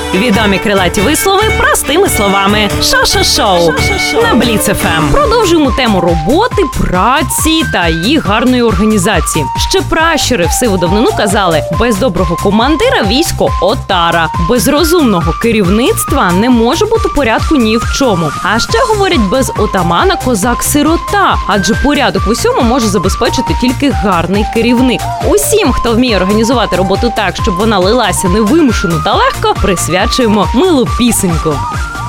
Відомі крилаті вислови простими словами. Шо-шо-шоу на Бліц ФМ. Продовжуємо тему роботи, праці та її гарної організації. Ще пращури в сиву давнину казали: без доброго командира військо отара, без розумного керівництва не може бути порядку ні в чому. А ще говорять, без отамана козак-сирота, адже порядок в усьому може забезпечити тільки гарний керівник. Усім, хто вміє організувати роботу так, щоб вона лилася невимушено та легко, присвячуємо милу пісеньку.